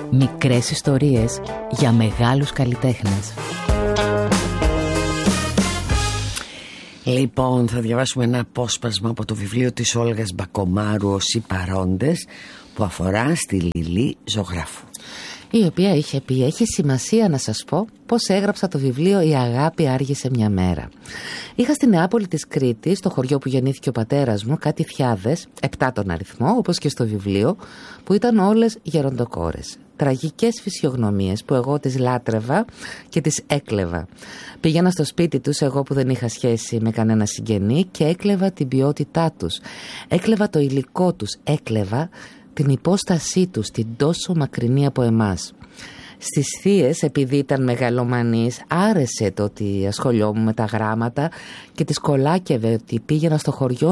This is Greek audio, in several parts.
Μικρές ιστορίες για μεγάλους καλλιτέχνες. Λοιπόν, θα διαβάσουμε ένα απόσπασμα από το βιβλίο της Όλγας Μπακομάρου, «Όσοι παρόντες», που αφορά στη Λιλή Ζωγράφου, η οποία είχε πει: έχει σημασία να σας πω πως έγραψα το βιβλίο «Η αγάπη άργησε μια μέρα». Είχα στη Νεάπολη της Κρήτης, στο χωριό που γεννήθηκε ο πατέρας μου, κάτι φιάδες, 7 τον αριθμό, όπως και στο βιβλίο, που ήταν όλες γεροντοκόρες. Τραγικές φυσιογνωμίες που εγώ τις λάτρευα και τις έκλεβα. Πήγαινα στο σπίτι τους, εγώ που δεν είχα σχέση με κανένα συγγενή, και έκλεβα την ποιότητά τους. Έκλεβα το υλικό τους, έκλεβα την υπόστασή τους, την τόσο μακρινή από εμάς. Στις θείες, επειδή ήταν μεγαλομανής, άρεσε το ότι ασχολιόμουν με τα γράμματα και τις κολάκευε ότι πήγαινα στο χωριό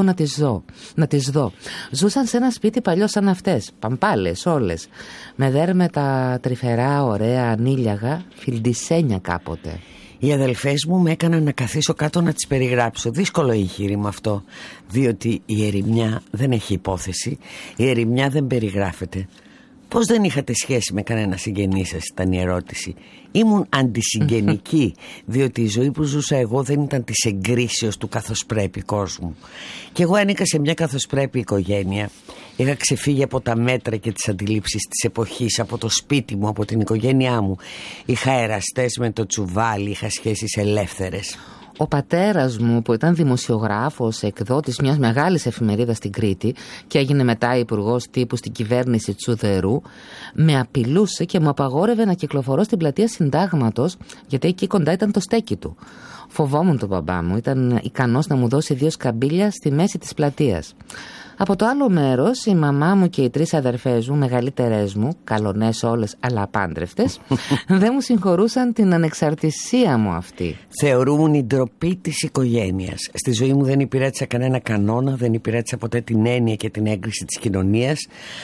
να τις δω. Ζούσαν σε ένα σπίτι παλιό σαν αυτές, παμπάλες όλες, με δέρμετα τρυφερά, ωραία, ανήλιαγα, φιλντισένια κάποτε. Οι αδελφές μου με έκαναν να καθίσω κάτω να τις περιγράψω. Δύσκολο εγχείρημα αυτό, διότι η ερημιά δεν έχει υπόθεση, η ερημιά δεν περιγράφεται. Πώς δεν είχατε σχέση με κανένα συγγενή σας, ήταν η ερώτηση. Ήμουν αντισυγγενική, διότι η ζωή που ζούσα εγώ δεν ήταν της εγκρίσεως του καθώς πρέπει κόσμου. Και εγώ ανήκα σε μια καθώς πρέπει οικογένεια. Είχα ξεφύγει από τα μέτρα και τις αντιλήψεις της εποχής, από το σπίτι μου, από την οικογένειά μου. Είχα εραστές με το τσουβάλι, είχα σχέσεις ελεύθερες. Ο πατέρας μου, που ήταν δημοσιογράφος, εκδότης μιας μεγάλης εφημερίδας στην Κρήτη και έγινε μετά υπουργός τύπου στην κυβέρνηση Τσουδερού, με απειλούσε και μου απαγόρευε να κυκλοφορώ στην πλατεία Συντάγματος, γιατί εκεί κοντά ήταν το στέκι του. Φοβόμουν τον μπαμπά μου, ήταν ικανός να μου δώσει 2 σκαμπίλια στη μέση της πλατείας. Από το άλλο μέρος, η μαμά μου και οι 3 αδερφές μου, μεγαλύτερες μου, καλονές όλες αλλά απάντρευτες, δεν μου συγχωρούσαν την ανεξαρτησία μου αυτή. Θεωρούμουν η ντροπή της οικογένειας. Στη ζωή μου δεν υπηρέτησα κανένα κανόνα, δεν υπηρέτησα ποτέ την έννοια και την έγκριση της κοινωνίας.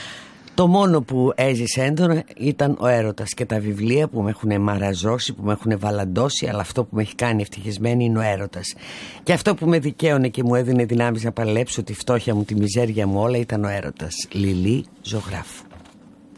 Το μόνο που έζησε έντονα ήταν ο έρωτας και τα βιβλία που με έχουν μαραζώσει, που με έχουν βαλαντώσει, αλλά αυτό που με έχει κάνει ευτυχισμένη είναι ο έρωτας. Και αυτό που με δικαίωνε και μου έδινε δυνάμεις να παλέψω τη φτώχεια μου, τη μιζέρια μου, όλα ήταν ο έρωτας. Λιλή Ζωγράφου.